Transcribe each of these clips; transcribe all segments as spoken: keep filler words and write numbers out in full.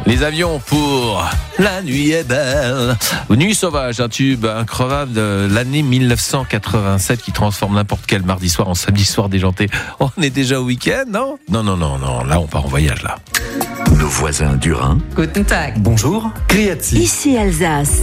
Les avions pour La nuit est belle. Nuit sauvage, un tube incroyable de l'année mille neuf cent quatre-vingt-sept qui transforme n'importe quel mardi soir en samedi soir déjanté. On est déjà au week-end, non ? Non, non, non, non. Là, on part en voyage, là. Nos voisins du Rhin. Guten Tag. Bonjour. Criati. Ici Alsace.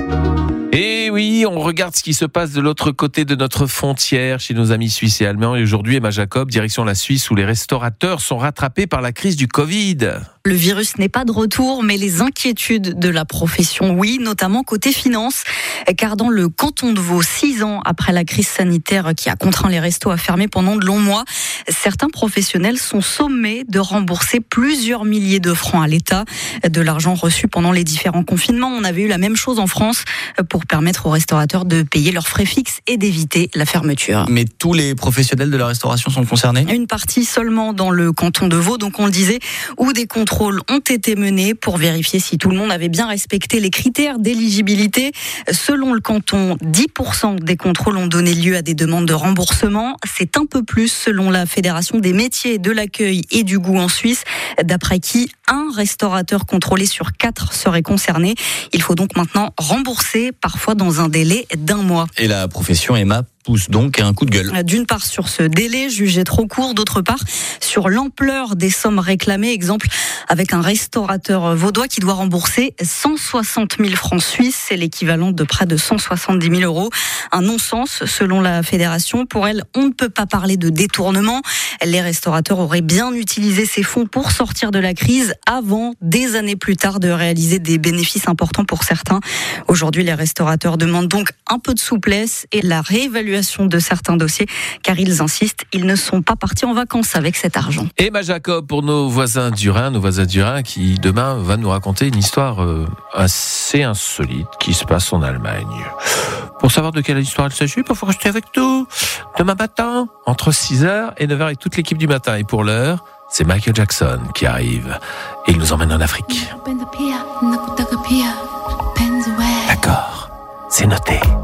Et oui, on regarde ce qui se passe de l'autre côté de notre frontière chez nos amis suisses et allemands. Et aujourd'hui, Emma Jacob, direction la Suisse où les restaurateurs sont rattrapés par la crise du Covid. Le virus n'est pas de retour, mais les inquiétudes de la profession, oui, notamment côté finance. Car dans le canton de Vaud, six ans après la crise sanitaire qui a contraint les restos à fermer pendant de longs mois, certains professionnels sont sommés de rembourser plusieurs milliers de francs à l'État de l'argent reçu pendant les différents confinements. On avait eu la même chose en France pour permettre aux restaurateurs de payer leurs frais fixes et d'éviter la fermeture. Mais tous les professionnels de la restauration sont concernés ? Une partie seulement dans le canton de Vaud, donc on le disait, où des contrôles ont été menés pour vérifier si tout le monde avait bien respecté les critères d'éligibilité. Selon le canton, dix pour cent des contrôles ont donné lieu à des demandes de remboursement. C'est un peu plus selon la Fédération des métiers de l'accueil et du goût en Suisse, d'après qui un restaurateur contrôlé sur quatre serait concerné. Il faut donc maintenant rembourser, parfois dans un délai d'un mois. Et la profession, Emma, pousse donc un coup de gueule. D'une part sur ce délai jugé trop court, d'autre part sur l'ampleur des sommes réclamées. Exemple avec un restaurateur vaudois qui doit rembourser cent soixante mille francs suisses, c'est l'équivalent de près de cent soixante-dix mille euros. Un non-sens selon la fédération. Pour elle, on ne peut pas parler de détournement. Les restaurateurs auraient bien utilisé ces fonds pour sortir de la crise avant, des années plus tard, de réaliser des bénéfices importants pour certains. Aujourd'hui, les restaurateurs demandent donc un peu de souplesse et la réévaluation de certains dossiers, car ils insistent, ils ne sont pas partis en vacances avec cet argent. Emma Jacob pour nos voisins du Rhin, nos voisins du Rhin qui demain va nous raconter une histoire euh, assez insolite qui se passe en Allemagne. Pour savoir de quelle histoire il s'agit, il faut rester avec nous demain matin entre six heures et neuf heures avec toute l'équipe du matin. Et pour l'heure, c'est Michael Jackson qui arrive et il nous emmène en Afrique. D'accord, c'est noté.